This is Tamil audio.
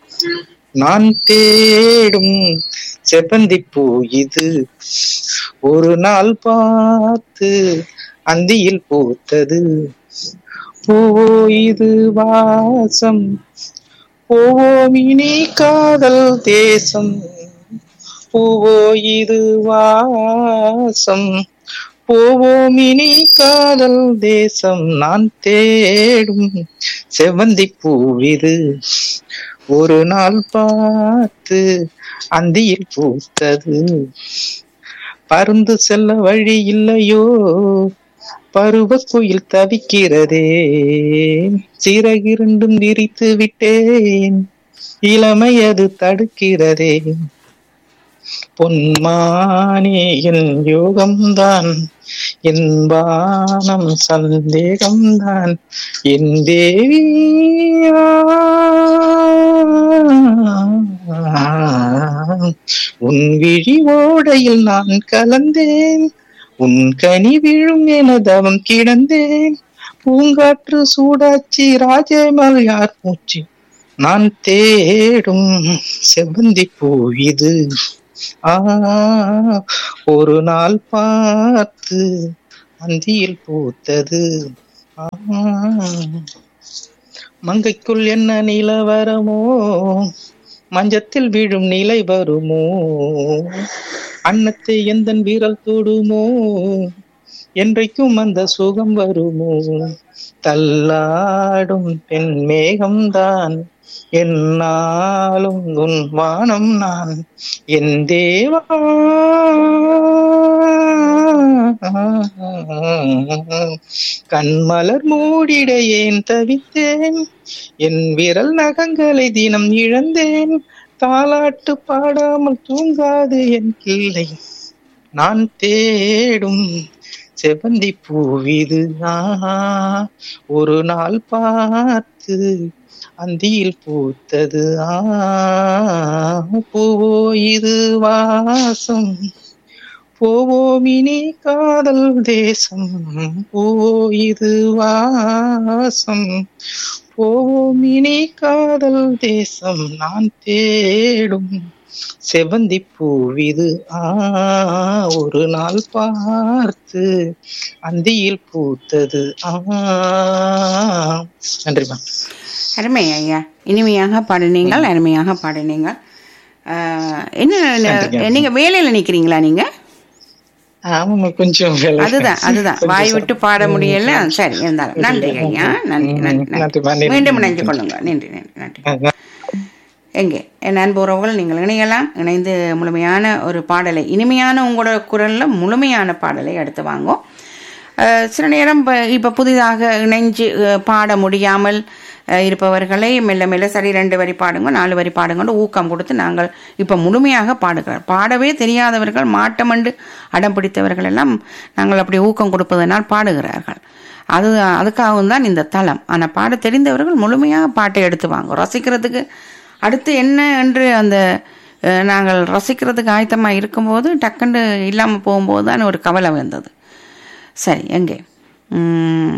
நான் தேடும் செவ்வந்தி பூ இது, ஒரு நாள் பார்த்து அந்தியில் பூத்தது. பூவோ இது வாசம், பூவோம் இனி காதல் தேசம். பூவோ இது வாசம், போவோம் இனி காதல் தேசம். நான் தேடும் செவ்வந்தி பூவிது, ஒரு நாள் பார்த்து அந்தியில் பூத்தது. பருந்து செல்ல வழி இல்லையோ, பருவ குயில் தவிக்கிறதே. சிறகிரண்டும் விரித்து விட்டேன், இளமை அது தடுக்கிறதே. பொன்மானே என் யோகம்தான், என் வானம் சந்தேகம்தான். என் தேவி உன் விழி ஓடையில் நான் கலந்தேன், உன் கனி விழும் என தவம் கிடந்தேன். பூங்காற்று சூடாச்சி ராஜேமல் யார் மூச்சு, நான் தேடும் செவ்வந்தி பூ இது. ஒரு நாள் பார்த்து அந்தியில் பூத்தது. மங்கைக்குள் என்ன நிலவரமோ, மஞ்சத்தில் விழும் நிலை வருமோ. அன்னத்தை எந்தன் வீரல் தொடுமோ, என்றைக்கும் அந்த சுகம் வருமோ. தள்ளாடும் பெண் மேகம்தான், என்னாலும் உன் வானம் நான். என் தேவா கண்மலர் மூடிட ஏன் தவித்தேன், என் விரல் நகங்களை தினம் இழந்தேன். தாலாட்டு பாடாமல் தூங்காது என் கிள்ளை, நான் தேடும் செவ்வந்தி பூவிது. ஒரு நாள் பார்த்து அந்தியில் பூத்தது. பூவோ இது வாசம், போவோம் இனி காதல் தேசம். பூவோ இது வாசம், போவோம் இனி காதல் தேசம். நான் தேடும் செவ்வந்தி பூவிது, ஒரு நாள் பார்த்து அந்தியில் பூத்தது. நன்றிமா. அருமை ஐயா, இனிமையாக பாடினீங்கள், அருமையாக பாடினீங்கள். என்ன நீங்க வேலையில நிக்கிறீங்களா நீங்க? ஆமா, கொஞ்சம் அதுதான் வாய் விட்டு பாட முடியல. சரி, இருந்தாலும் நன்றி ஐயா, நன்றி நன்றி. மீண்டும் இணைந்து கொள்ளுங்க. நன்றி நன்றி நன்றி. எங்கே என் அன்பு உறவுகள், நீங்கள் இணையலாம். இணைந்து முழுமையான ஒரு பாடலை, இனிமையான உங்களோட குரல்ல முழுமையான பாடலை எடுத்து வாங்கும். சில நேரம் இப்போ புதிதாக இணைஞ்சு பாட முடியாமல் இருப்பவர்களை மெல்ல மெல்ல சரி 2 வரி பாடுங்க, 4 வரி பாடுங்கன்னு ஊக்கம் கொடுத்து நாங்கள் இப்போ முழுமையாக பாடுகிறோம். பாடவே தெரியாதவர்கள், மாட்டமண்டு அடம் பிடித்தவர்கள் எல்லாம் நாங்கள் அப்படி ஊக்கம் கொடுப்பதனால் பாடுகிறார்கள். அதுக்காகவும் தான் இந்த தளம். ஆனால் பாட தெரிந்தவர்கள் முழுமையாக பாட்டை எடுத்து வாங்க. ரசிக்கிறதுக்கு அடுத்து என்ன என்று அந்த நாங்கள் ரசிக்கிறதுக்கு ஆயத்தமாக இருக்கும்போது டக்குண்டு இல்லாமல் போகும்போது தான் ஒரு கவலை வந்தது. சரி, எங்கே